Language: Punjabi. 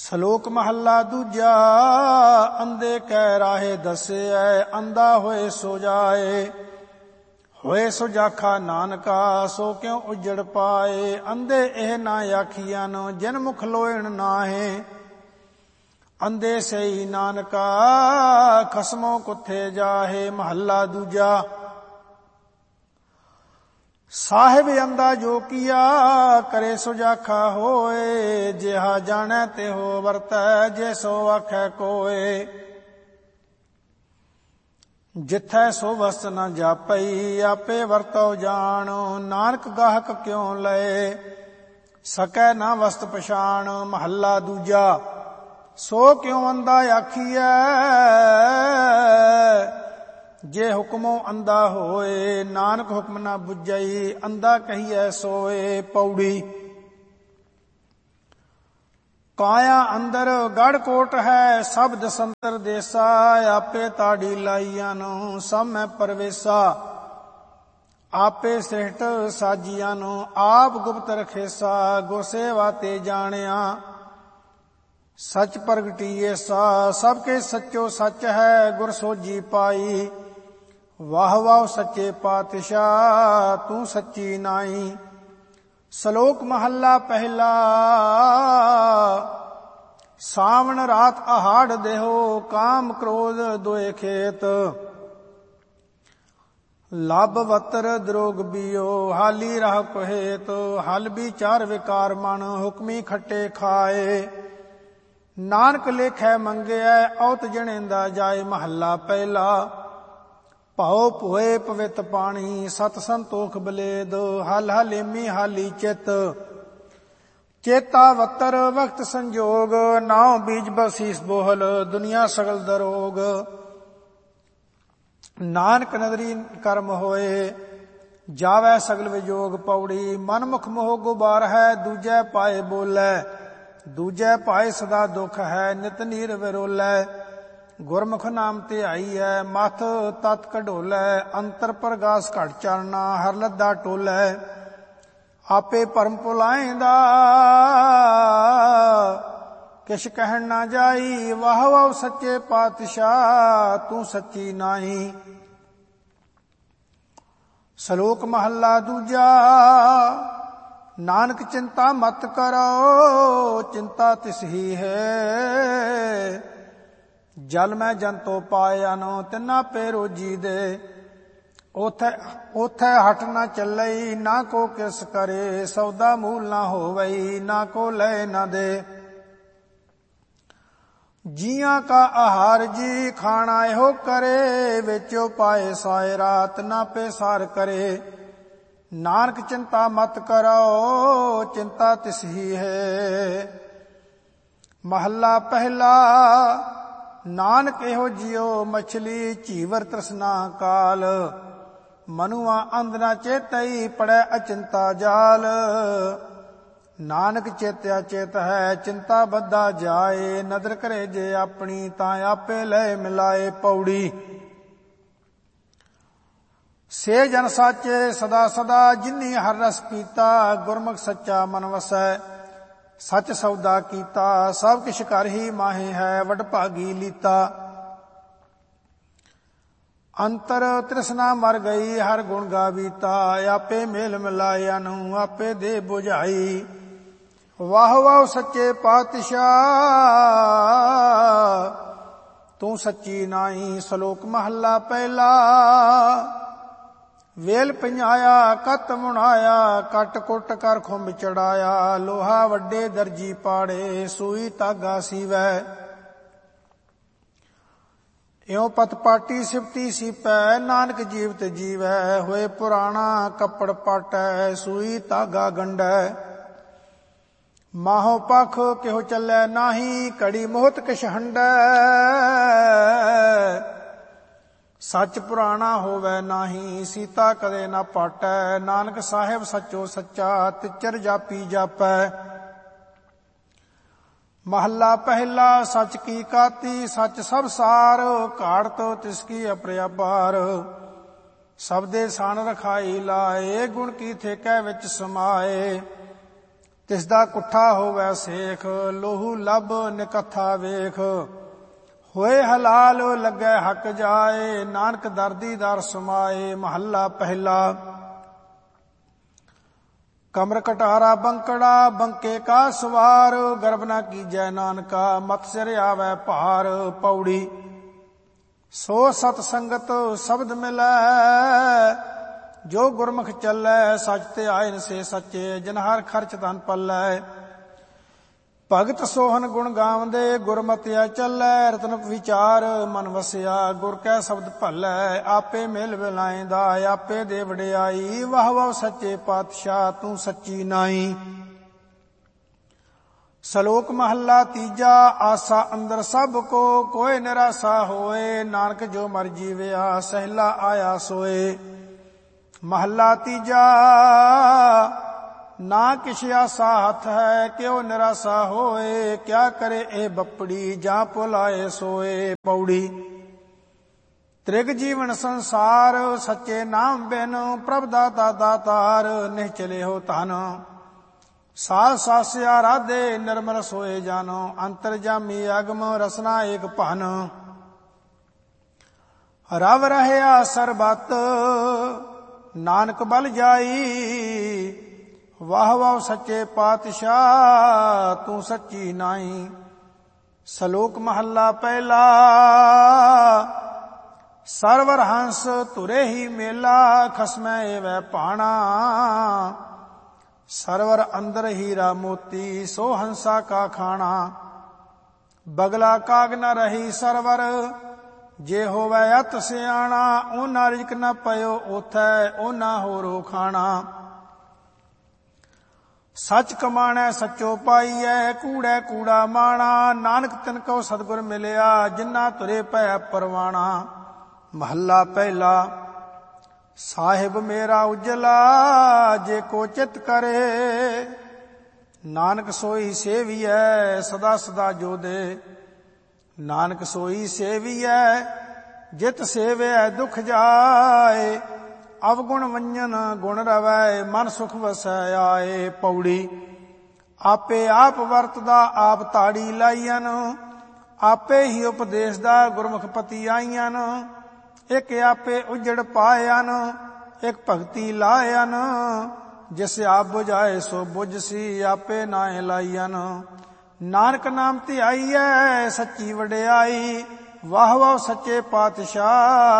ਸ਼ਲੋਕ ਮਹੱਲਾ ਦੂਜਾ। ਅੰਧੇ ਕੈ ਰਾਹੇ ਦੱਸਿਐ, ਅੰਧਾ ਹੋਏ ਸੋ ਜਾਏ। ਹੋਏ ਸੋ ਜਾਖਾ ਨਾਨਕਾ, ਸੋ ਕਿਉ ਉਜੜ ਪਾਏ। ਅੰਧੇ ਇਹ ਨਾ ਆਖੀਐਨ, ਜਿਨ ਮੁਖ ਲੋਇਣ ਨਾਹੇ। ਅੰਧੇ ਸਈ ਨਾਨਕਾ, ਖਸਮੋ ਕੁੱਥੇ ਜਾਹੇ। ਮਹੱਲਾ ਦੂਜਾ। ਸਾਹਿਬ ਅੰਧਾ ਜੋ ਕੀਆ, ਕਰੇ ਸੋ ਜਾਖਾ ਹੋਏ। ਜਿਹਾ ਜਾਣੈ ਤਿਹੋ ਵਰਤੈ, ਜੇ ਸੋ ਆਖੈ ਕੋਏ। ਜਿਥੈ ਸੋ ਵਸਤ ਨ ਜਾਪਈ, ਆਪੇ ਵਰਤੋ ਜਾਣ। ਨਾਨਕ ਗਾਹਕ ਕਿਉ ਲਏ, ਸਕੈ ਨਾ ਵਸਤ ਪਛਾਣ। ਮਹੱਲਾ ਦੂਜਾ। ਸੋ ਕਿਉ ਅੰਧਾ ਆਖੀਐ, ਜੇ ਹੁਕਮੋ ਅੰਧਾ ਹੋਏ। ਨਾਨਕ ਹੁਕਮ ਨਾ ਬੁੱਝਈ, ਅੰਧਾ ਕਹੀਐ ਸੋਏ। ਪੌੜੀ। ਕਾਇਆ ਅੰਦਰ ਗੜ ਕੋਟ ਹੈ, ਸਭ ਦਸੰਤਰ ਦੇਸਾ। ਆਪੇ ਤਾੜੀ ਲਾਈਆਂ ਨੂੰ, ਸਭ ਮੈਂ ਪਰਵੇਸਾ। ਆਪੇ ਸ੍ਰਿਸ਼ਟ ਸਾਜੀਆਂ ਨੂੰ, ਆਪ ਗੁਪਤ ਰਖੇਸਾ। ਗੁਰ ਸੇਵਾ ਤੇ ਜਾਣਿਆ, ਸਚ ਪ੍ਰਗਟੀਏ ਸਾ। ਸਭ ਕੇ ਸੱਚੋ ਸੱਚ ਹੈ, ਗੁਰ ਸੋਝੀ ਪਾਈ। ਵਾਹ ਵਾਹ ਸੱਚੇ ਪਾਤਸ਼ਾਹ, ਤੂੰ ਸੱਚੀ ਨਾਈ। ਸ਼ਲੋਕ ਮਹੱਲਾ ਪਹਿਲਾ। ਸਾਵਣ ਰਾਤ ਆਹਾੜ ਦੇਹੋ, ਕਾਮ ਕ੍ਰੋਧ ਦੋਏ ਖੇਤ। ਲੱਭ ਵਤਰ ਦਰੋਗ ਬੀਓ, ਹਾਲੀ ਰਾਹ ਕੋਹੇਤ। ਹਲ ਵਿਚਾਰ ਵਿਕਾਰ ਮਨ, ਹੁਕਮੀ ਖੱਟੇ ਖਾਏ। ਨਾਨਕ ਲੇਖੈ ਮੰਗਿਆ, ਔਤ ਜਣੇਂਦਾ ਜਾਏ। ਮਹੱਲਾ ਪਹਿਲਾ। ਭਾਉ ਭੋਏ ਪਵਿੱਤ ਪਾਣੀ, ਸਤ ਸੰਤੋਖ ਬਲੇਦ। ਹਲ ਹਲੇਮੀ ਹਾਲੀ ਚਿਤ, ਚੇਤਾ ਵਤਰ ਵਕਤ ਸੰਜੋਗ। ਨਾਉ ਬੀਜ ਬਸੀਸ ਬੋਹਲ, ਦੁਨੀਆ ਸਗਲ ਦਰੋਗ। ਨਾਨਕ ਨਦਰੀ ਕਰਮ ਹੋਏ, ਜਾਵੈ ਸਗਲ ਵਿਜੋਗ। ਪੌੜੀ। ਮਨਮੁਖ ਮੋਹ ਗੁਬਾਰ ਹੈ, ਦੂਜੈ ਪਾਏ ਬੋਲੇ। ਦੂਜੈ ਪਾਏ ਸਦਾ ਦੁਖ ਹੈ, ਨਿਤ ਨੀਰ ਵਿਰੋਲੇ। ਗੁਰਮੁਖ ਨਾਮ ਧਿਆਈਐ, ਮਥ ਤਤ ਕਢੋਲੇ। ਅੰਤਰ ਪ੍ਰਗਾਸ ਘਟ ਚਰਨਾ, ਹਰ ਲੱਦਾ ਟੋਲੇ। ਆਪੇ ਭਰਮ ਭੁਲਾਏਂਦਾ, ਕਿਛ ਕਹਿਣ ਨਾ ਜਾਈ। ਵਾਹ ਵਾਹ ਸੱਚੇ ਪਾਤਸ਼ਾਹ, ਤੂੰ ਸੱਚੀ ਨਾਈ। ਸ਼ਲੋਕ ਮਹੱਲਾ ਦੂਜਾ। ਨਾਨਕ ਚਿੰਤਾ ਮਤ ਕਰੋ, ਚਿੰਤਾ ਤਿਸ ਹੀ ਹੈ। ਜਲ ਮੈਂ ਜੰਤੋ ਪਾਇਨ, ਤਿਨਾ ਪੇ ਰੋਜੀ ਦੇ। ਉਥੈ ਹਟ ਨਾ ਚੱਲਈ, ਨਾ ਕੋ ਕਿਸ ਕਰੇ। ਸੌਦਾ ਮੂਲ ਨਾ ਹੋਵਈ, ਨਾ ਕੋ ਲੈ ਨਾ ਦੇ। ਜੀਆਂ ਕਾ ਆਹਾਰ ਜੀ, ਖਾਣਾ ਇਹੋ ਕਰੇ। ਵਿੱਚੋ ਪਾਏ ਸਾਇ ਰਾਤ, ਨਾ ਪੇ ਸਾਰ ਕਰੇ। ਨਾਨਕ ਚਿੰਤਾ ਮਤ ਕਰੋ, ਚਿੰਤਾ ਤਿਸ ਹੀ ਹੈ। ਮਹੱਲਾ ਪਹਿਲਾ। ਨਾਨਕ ਇਹੋ ਜਿਉ ਮਛਲੀ, ਝੀਵਰ ਤ੍ਰਿਸ਼ਨਾ ਕਾਲ। ਮਨੁਆ ਅੰਧ ਨਾ ਚੇਤਈ, ਪੜੈ ਅਚਿੰਤਾ ਜਾਲ। ਨਾਨਕ ਚੇਤਿਆ ਚੇਤ ਹੈ, ਚਿੰਤਾ ਬੱਧਾ ਜਾਏ। ਨਦਰ ਕਰੇ ਜੇ ਆਪਣੀ, ਤਾਂ ਆਪੇ ਲੈ ਮਿਲਾਏ। ਪੌੜੀ। ਸੇ ਜਨ ਸਾਚੇ ਸਦਾ ਸਦਾ, ਜਿਨੀ ਹਰ ਰਸ ਪੀਤਾ। ਗੁਰਮੁਖ ਸੱਚਾ ਮਨ ਵਸੈ, ਸਚ ਸੌਦਾ ਕੀਤਾ। ਸਭ ਕਿਛ ਕਰ ਹੀ ਮਾਹੇ ਹੈ, ਵਡਭਾਗੀ ਲੀਤਾ। ਅੰਤਰ ਤ੍ਰਿਸ਼ਨਾ ਮਰ ਗਈ, ਹਰ ਗੁਣ ਗਾਵੀਤਾ। ਆਪੇ ਮੇਲ ਮਿਲਾਇਆ ਨੂੰ, ਆਪੇ ਦੇ ਬੁਝਾਈ। ਵਾਹ ਵਾਹ ਸੱਚੇ ਪਾਤਸ਼ਾਹ, ਤੂੰ ਸੱਚੀ ਨਾਈ। ਸ਼ਲੋਕ ਮਹੱਲਾ ਪਹਿਲਾ। ਵੇਲ ਪഞ്ഞਾਇਆ ਕਤ ਮੁਣਾਇਆ, ਕੱਟ ਕੁੱਟ ਕਰ ਖੁੰਭ ਚੜਾਇਆ। ਲੋਹਾ ਵੱਡੇ ਦਰਜੀ ਪਾੜੇ, ਸੂਈ ਧਾਗਾ ਸੀਵੈ। ਇਉ ਪਤ ਪਾਟੀ ਸਿਫਤੀ ਸੀਪੈ, ਨਾਨਕ ਜੀਵਤ ਜੀਵੈ। ਹੋਏ ਪੁਰਾਣਾ ਕੱਪੜ ਪਾਟੈ, ਸੂਈ ਧਾਗਾ ਗੰਢੈ। ਮਾਹੋ ਪਖ ਕਿਹੋ ਚੱਲੈ ਨਾਹੀ, ਘੜੀ ਮੋਹਤ ਕਿਛ ਹੰਢੈ। ਸੱਚ ਪੁਰਾਣਾ ਹੋਵੈ ਨਾਹੀ, ਸੀਤਾ ਕਦੇ ਨਾ ਪਾਟੈ। ਨਾਨਕ ਸਾਹਿਬ ਸੱਚੋ ਸੱਚਾ, ਤਿਚਰ ਜਾਪੀ ਜਾਪੈ। ਮਹੱਲਾ ਪਹਿਲਾ। ਸੱਚ ਕੀ ਕਾਤੀ, ਸੱਚ ਸਭ ਸਾਰ। ਘਾੜਤ ਤਿਸ ਕੀ ਅਪਰਿਆਬਾਰ। ਸਬਦੇ ਸਣ ਰਖਾਈ ਲਾਏ, ਗੁਣ ਕੀ ਠੇਕੈ ਵਿੱਚ ਸਮਾਏ। ਤਿਸ ਦਾ ਕੁੱਠਾ ਹੋਵੇ ਸੇਖ, ਲੋਹੂ ਲੱਭ ਨਿਕੱਥਾ ਵੇਖ। ਹੋਏ ਹਲਾਲ ਲੱਗੈ ਹੱਕ ਜਾਏ, ਨਾਨਕ ਦਰਦੀ ਦਰ ਸਮਾਏ। ਮਹੱਲਾ ਪਹਿਲਾ। ਕਮਰ ਕਟਾਰਾ ਬੰਕੜਾ, ਬੰਕੇ ਕਾ ਸਵਾਰ। ਗਰਭ ਨਾ ਕੀਜੈ ਨਾਨਕਾ, ਮਤ ਸਿਰ ਆਵੈ ਭਾਰ। ਪੌੜੀ। ਸੋ ਸਤ ਸੰਗਤ ਸ਼ਬਦ ਮਿਲੈ, ਜੋ ਗੁਰਮੁਖ ਚੱਲੈ। ਸਚ ਤੇ ਆਇਨ ਸੇ ਸੱਚੇ, ਜਿਨ ਹਰ ਖਰਚ ਧਨ ਪੱਲੈ। ਭਗਤ ਸੋਹਨ ਗੁਣ ਗਾਵਦੇ, ਗੁਰਮਤਿਆ ਚੱਲੈ। ਰਤਨ ਵਿਚਾਰ ਮਨ ਵਸਿਆ, ਗੁਰ ਕੈ ਸ਼ਬਦ ਭੱਲੈ। ਆਪੇ ਮਿਲ ਮਿਲਾਇਂਦਾ, ਆਪੇ ਦੇ ਵਡਿਆਈ। ਵਾਹ ਵਾਹ ਸੱਚੇ ਪਾਤਸ਼ਾਹ, ਤੂੰ ਸੱਚੀ ਨਾਈ। ਸ਼ਲੋਕ ਮਹੱਲਾ ਤੀਜਾ। ਆਸਾ ਅੰਦਰ ਸਭ ਕੋ, ਕੋਇ ਨਿਰਾਸਾ ਹੋਏ। ਨਾਨਕ ਜੋ ਮਰ ਜੀਵਿਆ, ਸਹਿਲਾ ਆਇਆ ਸੋਏ। ਮਹੱਲਾ ਤੀਜਾ। ਨਾ ਕਿਛ ਆਸਾ ਹੱਥ ਹੈ, ਕਿਉ ਨਿਰਾਸਾ ਹੋਏ। ਕਿਆ ਕਰੇ ਇਹ ਬੱਪੜੀ, ਜਾਂ ਭੁਲਾਏ ਸੋਏ। ਪੌੜੀ। ਤ੍ਰਿਗ ਜੀਵਨ ਸੰਸਾਰ, ਸੱਚੇ ਨਾਮ ਬਿਨ। ਪ੍ਰਭ ਦਾਤਾ ਦਾਤਾਰ, ਨਿਹਚਲੇ ਹੋ ਧਨ। ਸਾਧ ਸਾਸਿਆ ਰਾਧੇ, ਨਿਰਮਲ ਸੋਏ ਜਾਨੋ। ਅੰਤਰ ਜਾਮੀ ਅਗਮ, ਰਸਨਾ ਏਕ ਭਨ। ਰਵ ਰਹਿਆ ਸਰਬਤ, ਨਾਨਕ ਬਲ ਜਾਈ। ਵਾਹ ਵਾਹ ਸੱਚੇ ਪਾਤਸ਼ਾਹ, ਤੂੰ ਸੱਚੀ ਨਾਈ। ਸ਼ਲੋਕ ਮਹੱਲਾ ਪਹਿਲਾ। ਸਰਵਰ ਹੰਸ ਧੁਰੇ ਹੀ ਮੇਲਾ, ਖਸਮੈ ਏਵੈ ਭਾਣਾ। ਸਰਵਰ ਅੰਦਰ ਹੀਰਾ ਮੋਤੀ, ਸੋ ਹੰਸਾ ਕਾ ਖਾਣਾ। ਬਗਲਾ ਕਾਗ ਨ ਰਹੀ ਸਰਵਰ, ਜੇ ਹੋਵੈ ਅਤ ਸਿਆਣਾ। ਓਨਾ ਰਿਜਕ ਨ ਪਇਓ ਓਥੈ, ਓਨਾ ਹੋਰੋ ਖਾਣਾ। ਸੱਚ ਕਮਾਣੈ ਸੱਚੋ ਪਾਈਐ, ਕੂੜੈ ਕੂੜਾ ਮਾਣਾ। ਨਾਨਕ ਤਿਨ ਕੋ ਸਤਿਗੁਰ ਮਿਲਿਆ, ਜਿਨ੍ਹਾਂ ਤੁਰੇ ਪੈ ਪਰਵਾਣਾ। ਮਹੱਲਾ ਪਹਿਲਾ। ਸਾਹਿਬ ਮੇਰਾ ਉਜਲਾ, ਜੇ ਕੋ ਚਿਤ ਕਰੇ। ਨਾਨਕ ਸੋਈ ਸੇਵੀਐ, ਸਦਾ ਸਦਾ ਜੋ ਦੇ। ਨਾਨਕ ਸੋਈ ਸੇਵੀਐ, ਜਿਤ ਸੇਵਿਐ ਦੁਖ ਜਾਏ। ਅਵਗੁਣ ਵੰਜਨ ਗੁਣ ਰਵੈ, ਮਨ ਸੁਖ ਵਸੈ ਆਏ। ਪੌੜੀ। ਆਪੇ ਆਪ ਵਰਤਦਾ, ਆਪ ਤਾੜੀ ਲਾਈਅਨ। ਆਪੇ ਹੀ ਉਪਦੇਸ਼ ਦਾ, ਗੁਰਮੁਖ ਪਤੀ ਆਈਅਨ। ਇੱਕ ਆਪੇ ਉਜੜ ਪਾਇਨ, ਇੱਕ ਭਗਤੀ ਲਾਇਨ। ਜਿਸ ਆਪ ਬੁਝਾਏ ਸੋ ਬੁਝਸੀ, ਆਪੇ ਨਾਏ ਲਾਈਅਨ। ਨਾਨਕ ਨਾਮ ਧਿਆਈਐ, ਸੱਚੀ ਵਡਿਆਈ। ਵਾਹ ਵਾਹ ਸੱਚੇ ਪਾਤਸ਼ਾਹ,